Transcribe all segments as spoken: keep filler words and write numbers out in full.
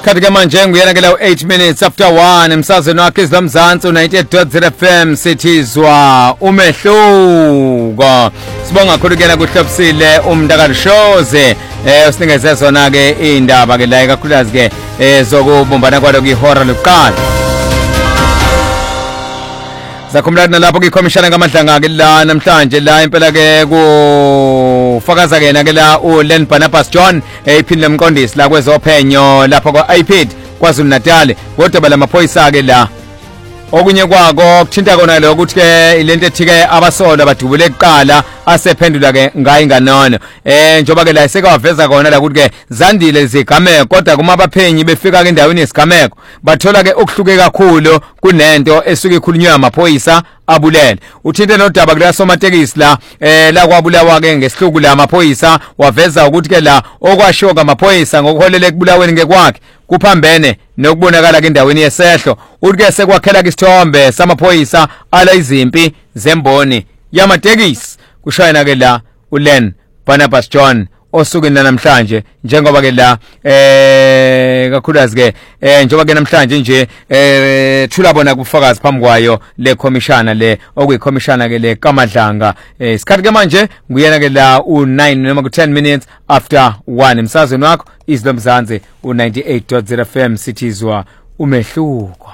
Isikhathi ke manje nguyena ke lawo eight minutes after one emsazweni wakhe izlomzansi ninety-eight point zero F M sithizwa umehluko. Sibonga kakhulu ke la kuhlobisile umntakalishoze eh usinikeze zona ke indaba ke la kakhulukazi ke ezokubumbana kwalo kwihora lokuqala. Zakhumlana lapho kwikhomishana ngamadlanga ke la namhlanje la impela ke ku fakaza ke na ke la uLen Barnabas John ephindile umqondisi la kwezophenyo lapha kwa I P D kwaZulu Natal kodwa balamaphoyisa ke la okunye kwako kuthinta kona lo ukuthi ke ilento ethi ke abasola abadubule eqala asephendula ke ngayi nganono eh njoba ke la isekaveza kona la ukuthi ke zandile izigameko kodwa kuma abaphenyi befika ke endaweni yesigameko bathola ke okuhluke kakhulu kunento esuke ikhulunywa amaphoyisa abulele uthinte nodaba kula somatekisi la eh la kwabulawa ke ngesihluku la amaphoyisa waveza ukuthi ke la okwashoka amaphoyisa ngokuholela ekubulaweni ngekwakhe kuphambene nokubonakala ke endaweni yesehlo uthi ke sekwakhela ke isithombe samaphoyisa ala izimpi zemboni yamatekisi kushayina ke la uLen Barnabas John osuke namhlanje njengoba ke la eh kakhulukazi ke eh njengoba ke namhlanje nje eh thula bona kufakazi phamukwayo le commissioner le okuyikhomishana ke le kaMadlanga isikhathi ke manje nguyena ke la u nine noma ku ten minutes after one emsazweni wakho izlomzansi u ninety-eight point zero F M sithizwa umehluko.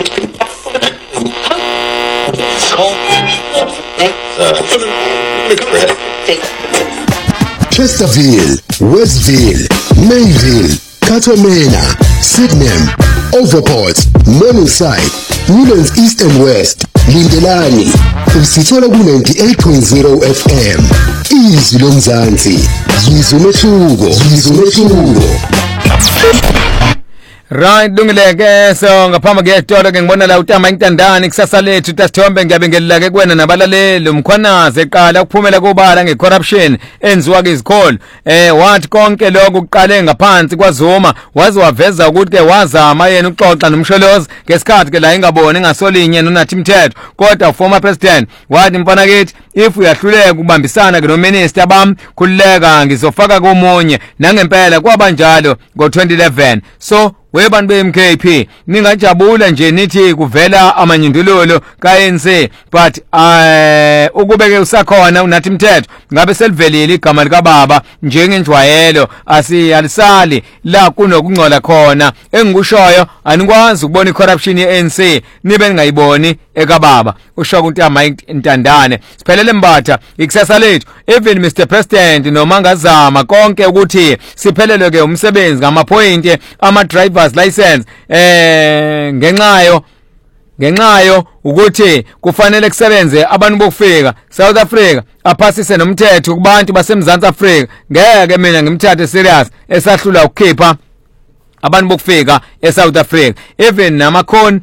Chesterfield, Westville, Mayville, Katomena, Sydenham, Overport, Morningside, Newlands East and West, Lindelani, usithola ku ninety-eight point zero F M. Izwi lomzansi, izwi umehluko, izwi umehluko. Right dungileke so ngaphambi kwetolo ke ngibona la uTama Intandani kusasa lethu tasithombe ngiyabingelela ke kuwena nabalaleli umkhwanaze eqala ukuphumela kubala ngecorruption enziwa ke izikolo eh wathi konke lokho kuqale ngaphansi kwaZuma wazi waveza ukuthi ke wazama yena ukuxoxa nomsholozi ngesikhathi ke la ingaboni ngasolinye nonathi Mthetho kodwa former president wathi mfana kithi if uyahluleka ukubambisana ke no minister bam khuleka ngizofaka komunye nangempela kwabanjalo ngo twenty eleven so webantu be M K P ningajabula nje nithi kuvela amanyindululo ka N C but uh, ukubeke usakhona unathi Mthetho ngabe selivelile igama lika baba njengenjwayelo asiyalisali la kunokungcola khona engikushoyo anikwazi ukubona icorruption ye N C nibe ningayiboni eka baba usho uNtama Intandane siphelele mbatha ikusasa lethu even Mister President noma ngazama konke ukuthi siphelele ke umsebenzi ngamapoint ama driver license eh ngenxayo ngenxayo ukuthi kufanele kusebenze abantu bokufika South Africa aphasise nomthetho kubantu baseMzansi Afrika ngeke mina ngimthathe serious esahlula ukukhipha abantu bokufika eSouth Africa even namakhoni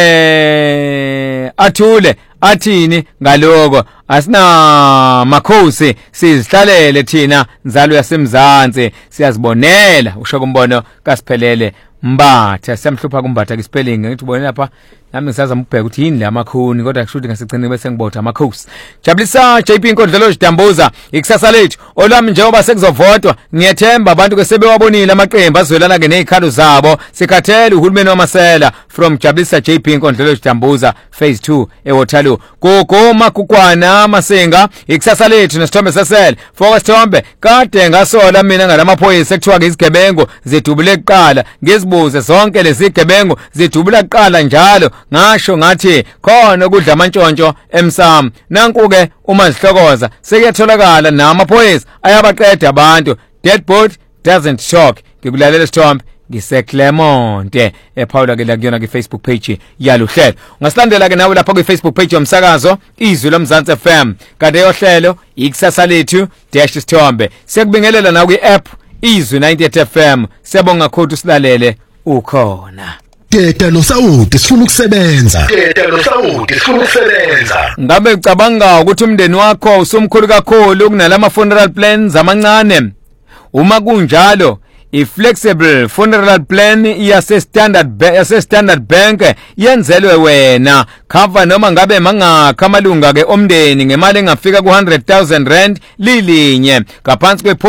eh athule athini ngaloko asina makhosi sizihlalele thina nzalo yaseMzansi siyazibonela usho kumbono kasiphelele mbatha siyamhlupha kumbatha ke spelling ngithi ubone lapha nami ngisazama ukubheka ukuthi yini la makhoni kodwa kushuthi ngasigcine bese ngibotha amakhosi jabulisa J P Nkondlelo Dambuza ikusasa lethu olwami njengoba sekuzovotwa ngiyethemba abantu ke sebewabonile amaqembu azwelana ke nezikhalo zabo sikhathele uhulumeni wamasela from jabulisa J P Nkondlelo Dambuza phase two eWaterloo gogoma kukwana masenga ikusasa lethu nesithombe sasela focus thombe kade ngasola mina ngalamaphoyisa ekuthiwa ke izigebengu zedubule eqala ngezibuze zonke lezigebengu zedubula eqala njalo ngasho ngathi khona ukudla amantshontsho emsamo nanku ke uma zihlokoza sekuyatholakala namaphoyisa ayabaqeda abantu dead body doesn't talk ngikulalela isithombe ngiseClermont ePaula ke la kuyona ke Facebook page yaluhlelo ungasilandela ke nawe lapha ku Facebook page yomsakazo izwi lomzansi F M kade yohlelo ikusasa lethu dash isithombe sekubingelela nawe kwi-app izwi ninety-eight F M siyabonga kakhulu usilalele ukhona Teta noSawuti sifuna ukusebenza. Teta noSawuti sifuna ukusebenza. Ngabe ucabanga ukuthi umndeni wakho usumkhulu kakhulu kunalama funeral plans amancane? Uma kunjalo, i-flexible funeral plan yase standard yase Standard Bank yenzelwe wena. Cover noma ngabe mangakho amalunga ke omndeni ngemali engafika ku one hundred thousand rand lilinye. Ngaphansi kwe